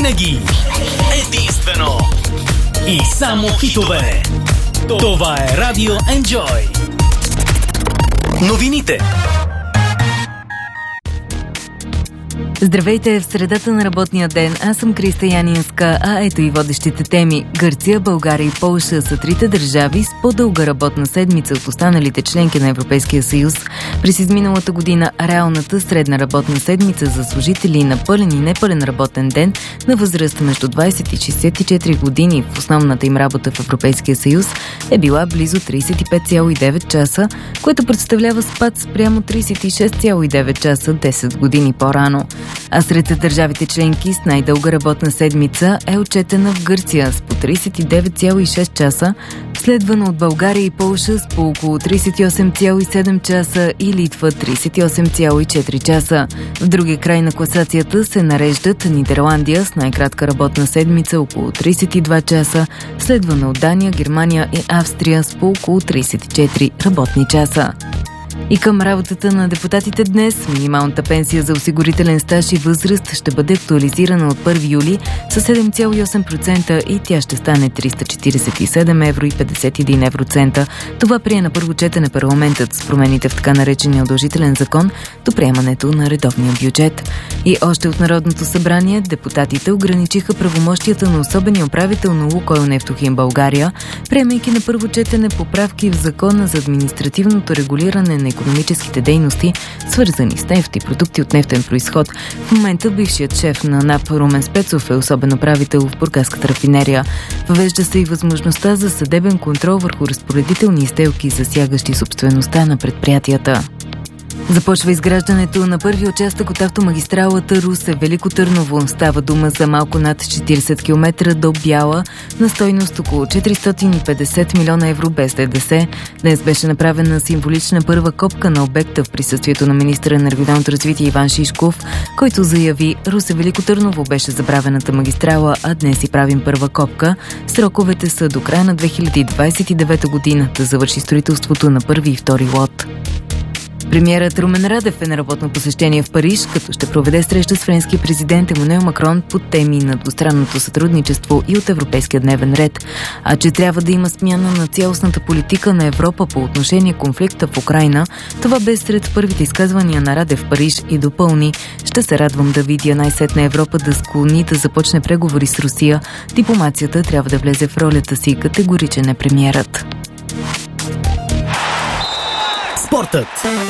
Винаги, единствено и само хитове. Това е Радио Enjoy. Новините. Здравейте, в средата на работния ден. Аз съм Криста Янинска, а ето и водещите теми. Гърция, България и Полша са трите държави с по-дълга работна седмица от останалите членки на Европейския съюз. През изминалата година реалната средна работна седмица за служители на пълен и непълен работен ден на възраст между 20 и 64 години в основната им работа в Европейския съюз е била близо 35,9 часа, което представлява спад спрямо 36,9 часа 10 години по-рано. А сред държавите членки с най-дълга работна седмица е отчетена в Гърция с по 39,6 часа, следвано от България и Полша с по около 38,7 часа и Литва 38,4 часа. В другия край на класацията се нареждат Нидерландия с най-кратка работна седмица около 32 часа, следвано от Дания, Германия и Австрия с по около 34 работни часа. И към работата на депутатите днес, минималната пенсия за осигурителен стаж и възраст ще бъде актуализирана от 1 юли с 7,8% и тя ще стане 347 евро и 51 евроцента. Това прие на първо четене парламентът с промените в така наречения удължителен закон до приемането на редовния бюджет. И още от Народното събрание депутатите ограничиха правомощията на особения управител на Лукойл Нефтохим България, приемайки на първо четене поправки в Закона за административното регулиране на икономическите дейности, свързани с нефт и продукти от нефтен произход. В момента бившият шеф на НАП Румен Спецов е особен управител в бургаската рафинерия. Въвежда се и възможността за съдебен контрол върху разпоредителни сделки, засягащи собствеността на предприятията. Започва изграждането на първи участък от автомагистралата Русе-Велико Търново. Става дума за малко над 40 км до Бяла на стойност около 450 милиона евро без ДДС. Днес беше направена символична първа копка на обекта в присъствието на министъра на регионалното развитие Иван Шишков, който заяви: Русе-Велико Търново беше забравената магистрала, а днес си правим първа копка. Сроковете са до края на 2029 година да завърши строителството на първи и втори лот. Премиерът Румен Радев е на работно посещение в Париж, като ще проведе среща с френския президент Емануел Макрон по теми на двустранното сътрудничество и от европейския дневен ред. А че трябва да има смяна на цялостната политика на Европа по отношение конфликта в Украйна, това бе сред първите изказвания на Радев в Париж и допълни: ще се радвам да видя най-сетне Европа да склони да започне преговори с Русия. Дипломацията трябва да влезе в ролята си, категоричен е премиерът. Спортът.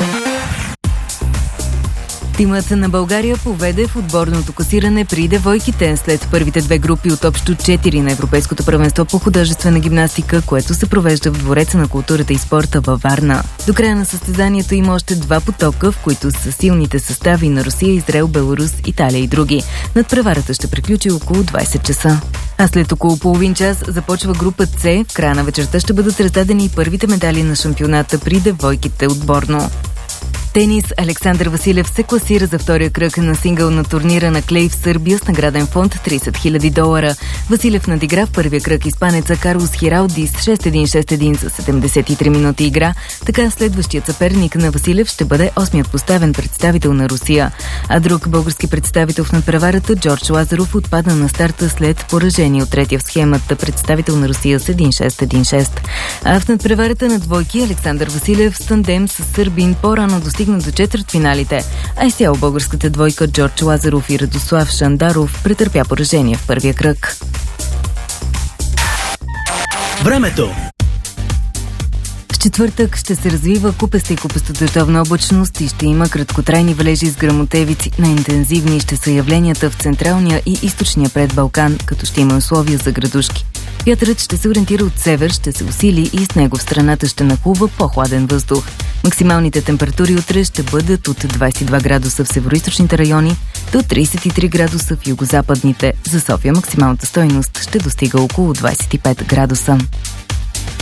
Тимът на България поведе в отборното класиране при девойките след първите две групи от общо 4 на Европейското първенство по художествена гимнастика, което се провежда в Двореца на културата и спорта във Варна. До края на състезанието има още два потока, в които са силните състави на Русия, Израел, Беларус, Италия и други. Надпреварата ще приключи около 20 часа. А след около половин час започва група С. В края на вечерта ще бъдат раздадени и първите медали на шампионата при девойките отборно. Тенис. Александър Василев се класира за втория кръг на сингъл на турнира на клей в Сърбия с награден фонд $30 000. Василев надигра в първия кръг испанеца Карлос Хираудис 6-1-6-1 за 73 минути игра. Така следващият съперник на Василев ще бъде 8-ият поставен представител на Русия. А друг български представител в надпреварата, Джордж Лазаров, отпадна на старта след поражение от третия в схемата представител на Русия с 1-6-1-6. А в надпреварата на двойки Александър Василев с тандем с сърбин по-рано достигна до четвъртфиналите, а изцяло българската двойка Джордж Лазаров и Радослав Шандаров претърпя поражение в първия кръг. Времето. В четвъртък ще се развива купеста и купесто-дъждовна облачност и ще има краткотрайни валежи с гръмотевици. Най-интензивни ще са явленията в централния и източния предбалкан, като ще има условия за градушки. Вятърът ще се ориентира от север, ще се усили и с него в страната ще нахлува по-хладен въздух. Максималните температури утре ще бъдат от 22 градуса в североизточните райони до 33 градуса в югозападните. За София максималната стойност ще достига около 25 градуса.